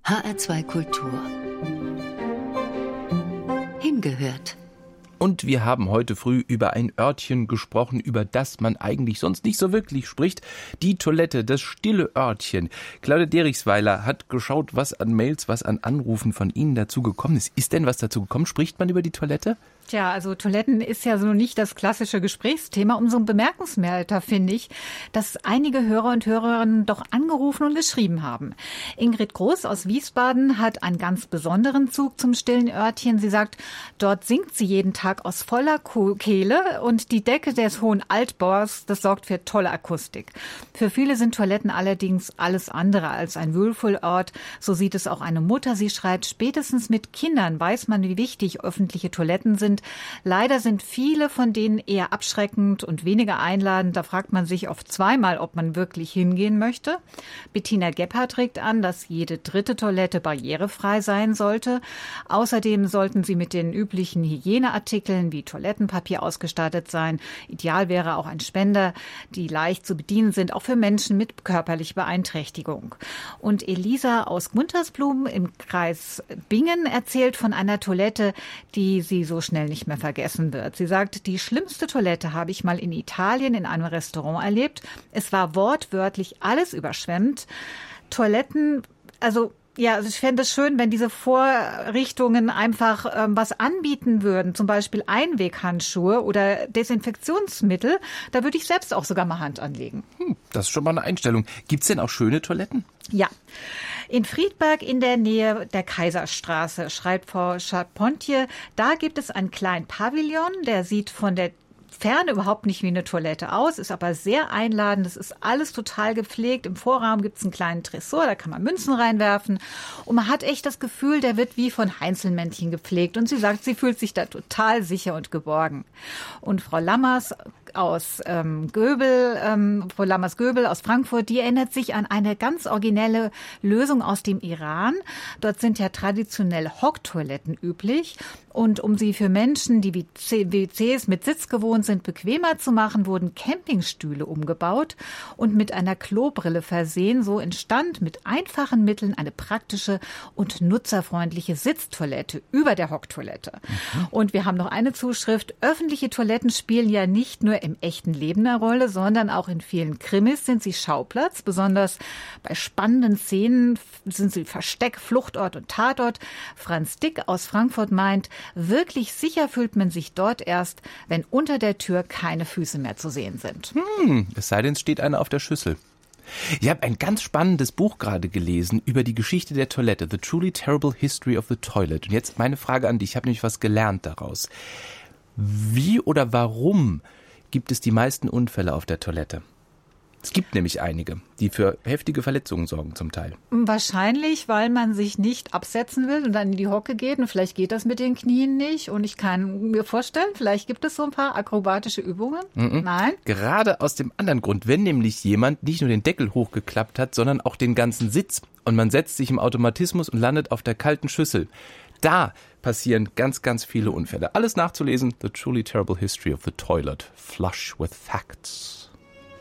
HR2 Kultur. Hingehört. Und wir haben heute früh über ein Örtchen gesprochen, über das man eigentlich sonst nicht so wirklich spricht. Die Toilette, das stille Örtchen. Claudia Derichsweiler hat geschaut, was an Mails, was an Anrufen von Ihnen dazu gekommen ist. Ist denn was dazu gekommen? Spricht man über die Toilette? Tja, also Toiletten ist ja so nicht das klassische Gesprächsthema. Umso bemerkenswerter finde ich, dass einige Hörer und Hörerinnen doch angerufen und geschrieben haben. Ingrid Groß aus Wiesbaden hat einen ganz besonderen Zug zum stillen Örtchen. Sie sagt, dort singt sie jeden Tag aus voller Kehle und die Decke des hohen Altbaus, das sorgt für tolle Akustik. Für viele sind Toiletten allerdings alles andere als ein Wohlfühlort. So sieht es auch eine Mutter. Sie schreibt, spätestens mit Kindern weiß man, wie wichtig öffentliche Toiletten sind. Leider sind viele von denen eher abschreckend und weniger einladend. Da fragt man sich oft zweimal, ob man wirklich hingehen möchte. Bettina Gebhardt regt an, dass jede dritte Toilette barrierefrei sein sollte. Außerdem sollten sie mit den üblichen Hygieneartikeln wie Toilettenpapier ausgestattet sein. Ideal wäre auch ein Spender, die leicht zu bedienen sind, auch für Menschen mit körperlicher Beeinträchtigung. Und Elisa aus Guntersblum im Kreis Bingen erzählt von einer Toilette, die sie so schnell nicht mehr vergessen wird. Sie sagt, die schlimmste Toilette habe ich mal in Italien in einem Restaurant erlebt. Es war wortwörtlich alles überschwemmt. Toiletten, also ich fände es schön, wenn diese Vorrichtungen einfach was anbieten würden, zum Beispiel Einweghandschuhe oder Desinfektionsmittel. Da würde ich selbst auch sogar mal Hand anlegen. Das ist schon mal eine Einstellung. Gibt's denn auch schöne Toiletten? Ja. In Friedberg in der Nähe der Kaiserstraße, schreibt Frau Charpentier, da gibt es einen kleinen Pavillon, der sieht von der Ferne überhaupt nicht wie eine Toilette aus, ist aber sehr einladend. Es ist alles total gepflegt. Im Vorraum gibt es einen kleinen Tresor, da kann man Münzen reinwerfen. Und man hat echt das Gefühl, der wird wie von Heinzelmännchen gepflegt. Und sie sagt, sie fühlt sich da total sicher und geborgen. Und Frau Lammers aus Frau Lammers-Göbel aus Frankfurt, die erinnert sich an eine ganz originelle Lösung aus dem Iran. Dort sind ja traditionell Hocktoiletten üblich. Und um sie für Menschen, die WCs mit Sitz gewohnt sind, bequemer zu machen, wurden Campingstühle umgebaut und mit einer Klobrille versehen. So entstand mit einfachen Mitteln eine praktische und nutzerfreundliche Sitztoilette über der Hocktoilette. Und wir haben noch eine Zuschrift. Öffentliche Toiletten spielen ja nicht nur im echten Leben eine Rolle, sondern auch in vielen Krimis sind sie Schauplatz. Besonders bei spannenden Szenen sind sie Versteck, Fluchtort und Tatort. Franz Dick aus Frankfurt meint, wirklich sicher fühlt man sich dort erst, wenn unter der Tür keine Füße mehr zu sehen sind. Es sei denn, es steht einer auf der Schüssel. Ich habe ein ganz spannendes Buch gerade gelesen über die Geschichte der Toilette, The Truly Terrible History of the Toilet. Und jetzt meine Frage an dich, ich habe nämlich was gelernt daraus. Wie oder warum gibt es die meisten Unfälle auf der Toilette? Es gibt nämlich einige, die für heftige Verletzungen sorgen zum Teil. Wahrscheinlich, weil man sich nicht absetzen will und dann in die Hocke geht. Und vielleicht geht das mit den Knien nicht. Und ich kann mir vorstellen, vielleicht gibt es so ein paar akrobatische Übungen. Nein? Gerade aus dem anderen Grund, wenn nämlich jemand nicht nur den Deckel hochgeklappt hat, sondern auch den ganzen Sitz. Und man setzt sich im Automatismus und landet auf der kalten Schüssel. Da passieren ganz, ganz viele Unfälle. Alles nachzulesen, The Truly Terrible History of the Toilet. Flush with Facts.